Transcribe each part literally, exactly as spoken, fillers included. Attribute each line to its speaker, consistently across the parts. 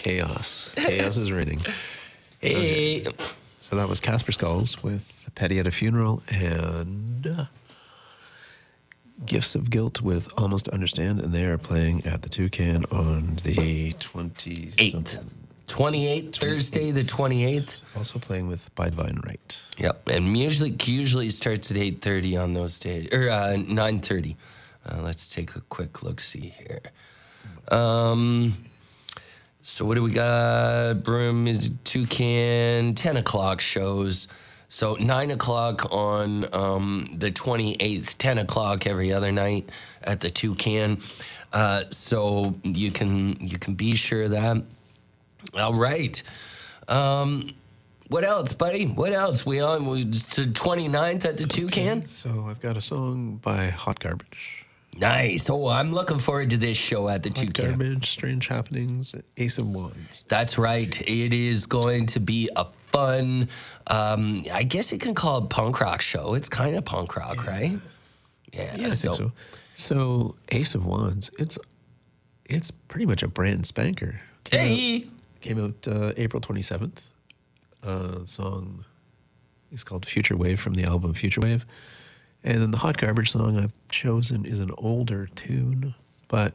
Speaker 1: chaos. Chaos is reigning.
Speaker 2: Hey.
Speaker 1: Okay. So that was Casper Skulls with Petty at a Funeral and uh, Gifts of Guilt with Almost Understand. And they are playing at the Toucan on the twenty-eighth.
Speaker 2: twenty-eighth, Thursday the twenty-eighth.
Speaker 1: Also playing with Bidevine Right.
Speaker 2: Yep, and usually usually starts at eight thirty on those days, or uh, nine thirty. Uh, let's take a quick look-see here. Um, so what do we got? Broome is Toucan, ten o'clock shows. So nine o'clock on um, the twenty-eighth, ten o'clock every other night at the Toucan. Uh, so you can you can be sure of that. All right. Um, what else, buddy? What else? We on we, to twenty-ninth at the Toucan?
Speaker 1: Okay, so I've got a song by Hot Garbage.
Speaker 2: Nice. Oh, I'm looking forward to this show at the
Speaker 1: Hot
Speaker 2: Toucan.
Speaker 1: Garbage, Strange Happenings, Ace of Wands.
Speaker 2: That's right. It is going to be a fun, um, I guess you can call it punk rock show. It's kind of punk rock, yeah. right? Yeah,
Speaker 1: yeah I so. think so. So Ace of Wands, it's it's pretty much a brand spanker.
Speaker 2: Hey!
Speaker 1: Uh, came out uh, April twenty-seventh. Uh, song is called Future Wave from the album Future Wave. And then the Hot Garbage song I've chosen is an older tune, but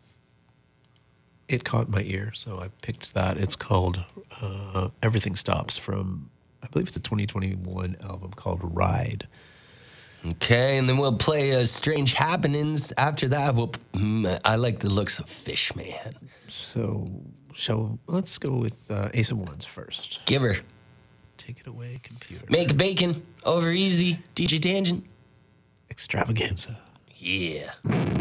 Speaker 1: it caught my ear, so I picked that. It's called uh, Everything Stops from, I believe it's a twenty twenty-one album called Ride.
Speaker 2: Okay, and then we'll play uh, Strange Happenings. After that, we'll, mm, I like the looks of Fishman.
Speaker 1: So, shall let's go with uh, Ace of Wands first.
Speaker 2: Give her.
Speaker 1: Take it away, computer.
Speaker 2: Make bacon over easy. D J Tangent.
Speaker 1: Extravaganza.
Speaker 2: Yeah.